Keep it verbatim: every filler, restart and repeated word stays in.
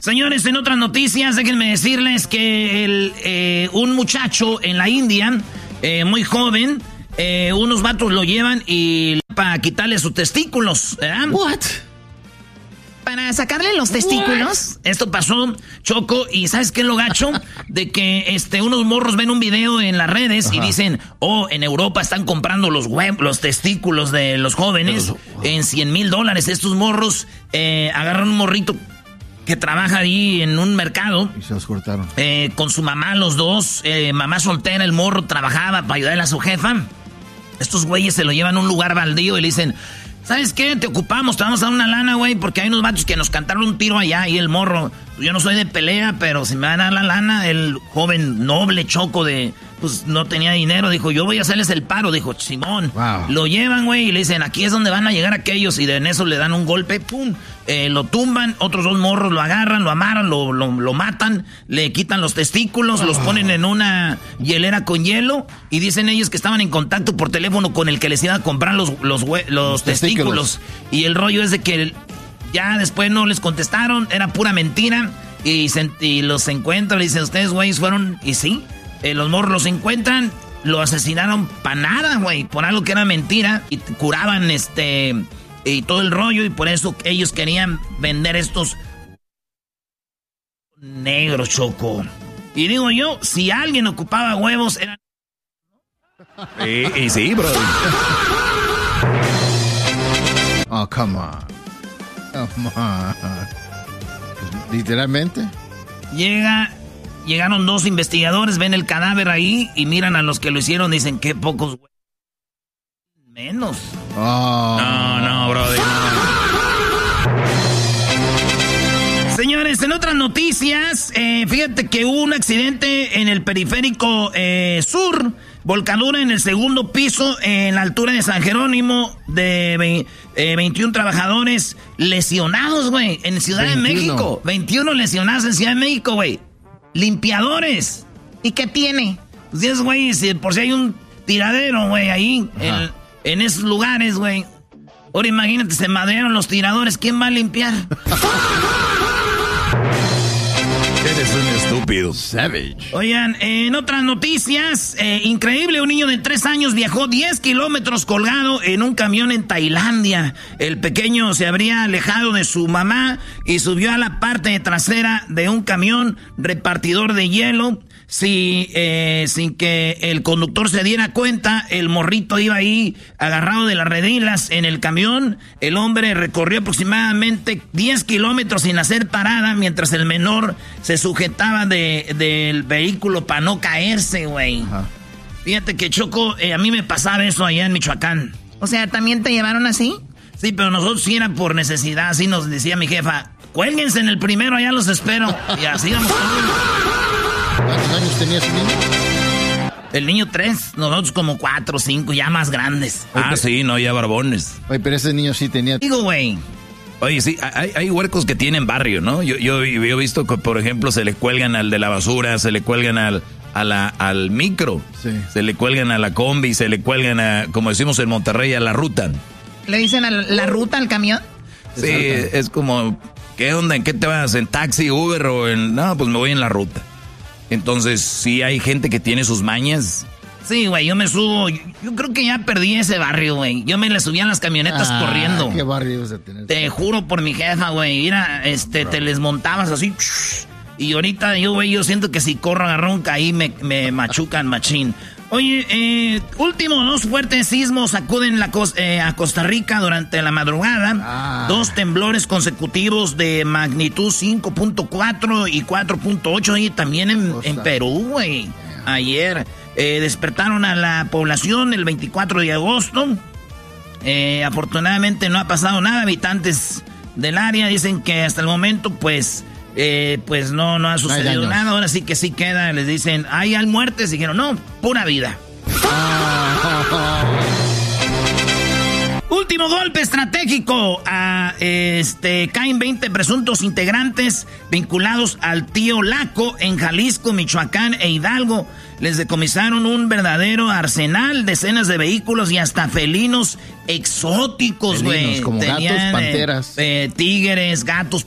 Señores, en otras noticias, déjenme decirles que el, eh, un muchacho en la India, eh, muy joven, eh, unos vatos lo llevan y para quitarle sus testículos, ¿verdad? What? Para sacarle los testículos. What? Esto pasó, Choco, y ¿sabes qué es lo gacho? De que este, unos morros ven un video en las redes. Ajá. Y dicen, oh, en Europa están comprando los huevos, los testículos de los jóvenes los, wow. en cien mil dólares. Estos morros eh, agarran un morrito que trabaja ahí en un mercado. Y se los cortaron. Eh, con su mamá, los dos. Eh, mamá soltera, el morro trabajaba para ayudarle a su jefa. Estos güeyes se lo llevan a un lugar baldío y le dicen, ¿sabes qué? Te ocupamos, te vamos a dar una lana, güey, porque hay unos vatos que nos cantaron un tiro allá y el morro. Yo no soy de pelea, pero si me van a dar la lana, el joven noble Choco de... Pues no tenía dinero, dijo, yo voy a hacerles el paro, dijo, Simón. Wow. Lo llevan, güey, y le dicen, aquí es donde van a llegar aquellos, y de en eso le dan un golpe, pum, eh, lo tumban, otros dos morros lo agarran, lo amarran, lo, lo, lo matan, le quitan los testículos, oh. los ponen en una hielera con hielo, y dicen ellos que estaban en contacto por teléfono con el que les iba a comprar los, los, los, los testículos. testículos. Y el rollo es de que ya después no les contestaron, era pura mentira, y, se, y los encuentran, y dicen, ustedes, güeyes, fueron, y sí. Eh, los morros los encuentran, lo asesinaron para nada, güey, por algo que era mentira, y curaban este y todo el rollo, y por eso ellos querían vender estos negros, Choco. Y digo yo, si alguien ocupaba huevos, eran... Y, y sí, bro. Oh, come on. Come on. Literalmente. Llega... Llegaron dos investigadores, ven el cadáver ahí y miran a los que lo hicieron, dicen, qué pocos güey. Menos. Oh. No, no, brother. No. Señores, en otras noticias, eh, fíjate que hubo un accidente en el periférico eh, sur, volcadura en el segundo piso, en la altura de San Jerónimo, de eh, veintiún trabajadores lesionados, güey, en Ciudad veintiuno. De México. veintiuno lesionados en Ciudad de México, güey. Limpiadores. ¿Y qué tiene? Pues es, güey, si, por si hay un tiradero, güey, ahí, en, en esos lugares, güey. Ahora imagínate, se madrearon los tiradores. ¿Quién va a limpiar? Eres un estúpido. Savage. Oigan, en otras noticias, eh, increíble, un niño de tres años viajó diez kilómetros colgado en un camión en Tailandia. El pequeño se habría alejado de su mamá y subió a la parte trasera de un camión repartidor de hielo. Sí, eh, sin que el conductor se diera cuenta, el morrito iba ahí agarrado de las redilas en el camión. El hombre recorrió aproximadamente diez kilómetros sin hacer parada, mientras el menor se sujetaba de, del vehículo para no caerse, güey. Fíjate que, Choco, eh, a mí me pasaba eso allá en Michoacán. O sea, ¿también te llevaron así? Sí, pero nosotros sí era por necesidad, así nos decía mi jefa. Cuélguense en el primero, allá los espero. Y así vamos todos. ¿Cuántos años tenía ese niño? El niño tres, nosotros como cuatro o cinco, ya más grandes. Ah, pero, sí, no, ya barbones. Oye, pero ese niño sí tenía... Digo, güey. Oye, sí, hay, hay huercos que tienen barrio, ¿no? Yo, yo, yo he visto que, por ejemplo, se le cuelgan al de la basura, se le cuelgan al, a la, al micro, sí. se le cuelgan a la combi, se le cuelgan a, como decimos en Monterrey, a la ruta. ¿Le dicen a la, la ruta al camión? Sí, Exacto. Es como, ¿qué onda? ¿En qué te vas? ¿En taxi, Uber o en...? No, pues me voy en la ruta. Entonces, sí hay gente que tiene sus mañas. Sí, güey, yo me subo. Yo, yo creo que ya perdí ese barrio, güey. Yo me le subía a las camionetas ah, corriendo. ¿Qué barrio vas a tener? Te juro por mi jefa, güey. Mira, este, Bro. te les montabas así. Y ahorita yo, güey, yo siento que si corro a ronca ahí me, me machucan machín. Oye, eh, último, dos fuertes sismos sacuden la cos, eh, a Costa Rica durante la madrugada. Ah. Dos temblores consecutivos de magnitud cinco punto cuatro y cuatro punto ocho. Y también en, en Perú, güey. Yeah. Ayer eh, despertaron a la población el veinticuatro de agosto. Eh, afortunadamente no ha pasado nada. Habitantes del área dicen que hasta el momento, pues... Eh, pues no, no ha sucedido no nada. Ahora sí que sí queda. Les dicen, ¿hay muertes? Y dijeron, no, pura vida. Último golpe estratégico. A, este, caen veinte presuntos integrantes vinculados al tío Laco en Jalisco, Michoacán e Hidalgo. Les decomisaron un verdadero arsenal, decenas de vehículos y hasta felinos exóticos, güey. Como Tenían, gatos, panteras. Eh, eh, tigres, gatos,